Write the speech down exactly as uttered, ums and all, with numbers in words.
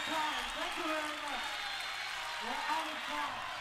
time. Thank you very much. We're out of time.